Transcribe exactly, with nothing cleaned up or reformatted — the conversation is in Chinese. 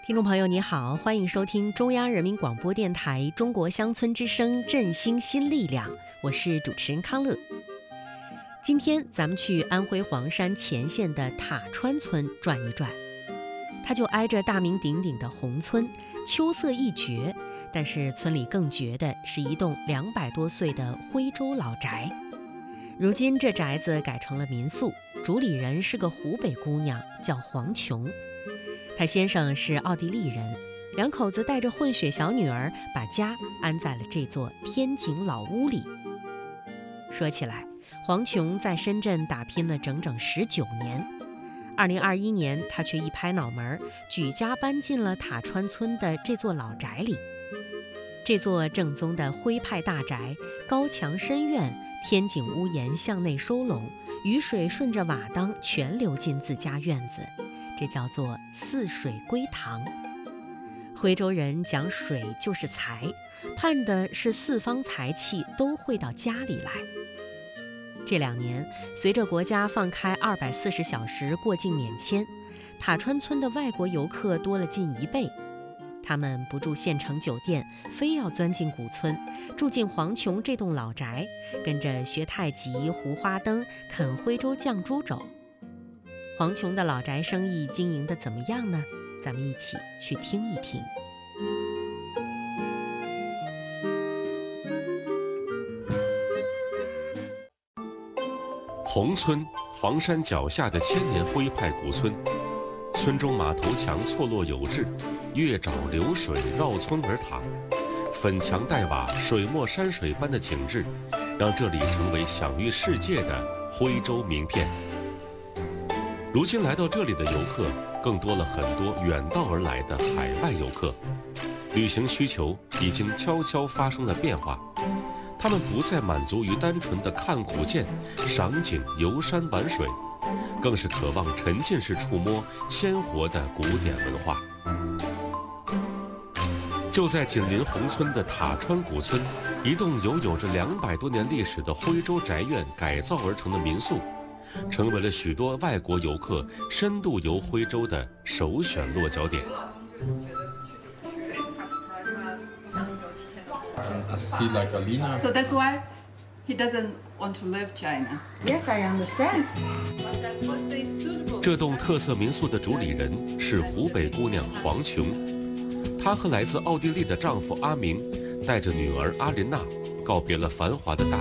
听众朋友你好，欢迎收听中央人民广播电台中国乡村之声振兴新力量，我是主持人康乐。今天咱们去安徽黄山前线的塔川村转一转，它就挨着大名鼎鼎的宏村，秋色一绝，但是村里更绝的是一栋两百多岁的徽州老宅。如今这宅子改成了民宿，主理人是个湖北姑娘，叫黄琼。她先生是奥地利人，两口子带着混血小女儿，把家安在了这座天井老屋里。说起来，黄琼在深圳打拼了整整十九年，二零二一年，她却一拍脑门，举家搬进了塔川村的这座老宅里。这座正宗的徽派大宅，高墙深院，天井屋檐向内收拢，雨水顺着瓦当全流进自家院子，这叫做四水归堂。徽州人讲水就是财，盼的是四方财气都汇到家里来。这两年，随着国家放开二百四十小时过境免签，塔川村的外国游客多了近一倍。他们不住县城酒店，非要钻进古村，住进黄琼这栋老宅，跟着学太极、胡花灯，啃徽州酱猪肘。黄琼的老宅生意经营得怎么样呢？咱们一起去听一听。 宏村，黄山脚下的千年徽派古村，村中马头墙错落有致，月沼流水绕村而淌，粉墙黛瓦，水墨山水般的景致，让这里成为享誉世界的徽州名片。如今来到这里的游客更多了很多远道而来的海外游客，旅行需求已经悄悄发生了变化。他们不再满足于单纯的看古建、赏景、游山玩水，更是渴望沉浸式触摸鲜活的古典文化。就在紧邻宏村的塔川古村，一栋由有着两百多年历史的徽州宅院改造而成的民宿，成为了许多外国游客深度游徽州的首选落脚点。 I see like Alina. So that's why he doesn't want to leave China. Yes, I understand. 这栋特色民宿的主理人是湖北姑娘黄琼，她和来自奥地利的丈夫阿明，带着女儿阿琳娜，告别了繁华的大